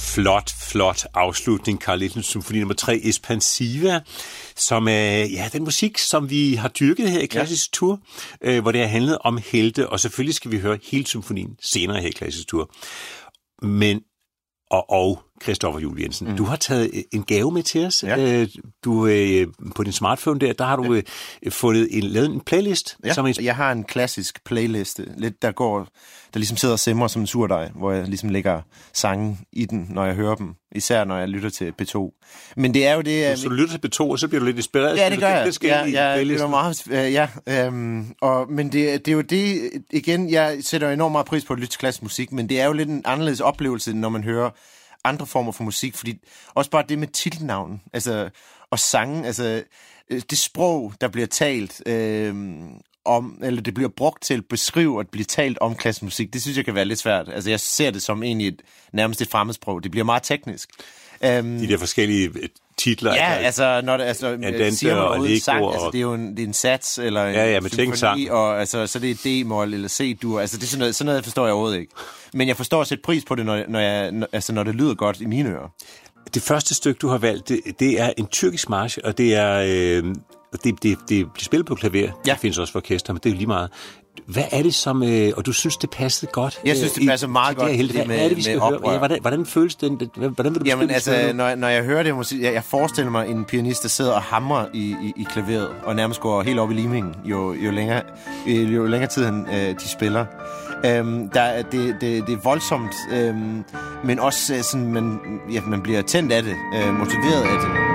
flot afslutning. Carl Nielsen Symfoni nummer 3, Espansiva, som er den musik, som vi har dyrket her i Klassisk Tour, hvor det har handlet om helte, og selvfølgelig skal vi høre hele symfonien senere her i Klassisk Tour. Men og Christoffer Juel Jensen, du har taget en gave med til os. Ja. Du på din smartphone der har du lavet en playlist. Ja. Som Jeg har en klassisk playliste, lidt der ligesom sidder og simrer som en surdej, hvor jeg ligesom lægger sange i den, når jeg hører dem. Især når jeg lytter til P2. Men det er jo det... Så du lytter til P2, og så bliver du lidt inspireret? Ja, det gør jeg. Det er meget... men det er jo det... Igen, jeg sætter enormt meget pris på at lytte til klassisk musik, men det er jo lidt en anderledes oplevelse, når man hører andre former for musik, fordi også bare det med titelnavnen, altså, og sangen, altså, det sprog, der bliver talt eller det bliver brugt til at beskrive, at blive talt om klassisk musik, det synes jeg kan være lidt svært. Altså, jeg ser det som egentlig nærmest et fremmedsprog. Det bliver meget teknisk. De der forskellige titler. Ja, altså, når det siger man og uden sang, altså, det er jo en sats, eller en symfoni, og altså, så det er D-mol eller C-dur, altså, det er sådan noget forstår jeg overhovedet ikke. Men jeg forstår at sætte pris på det, når det lyder godt i mine ører. Det første stykke, du har valgt, det er en tyrkisk march, og det er... det bliver spillet på klaver. Ja. Det findes også for orkester, men det er jo lige meget. Hvad er det som... og du synes, det passede godt? Jeg synes, det passer meget godt med oprør. Hvordan føles det? Hvordan vil du Jamen, altså, når jeg hører det musik... Jeg forestiller mig en pianist, der sidder og hamrer i klaveret, og nærmest går helt op i limingen, jo længere tid de spiller. Det er voldsomt, men også sådan, man bliver tændt af det, motiveret af det.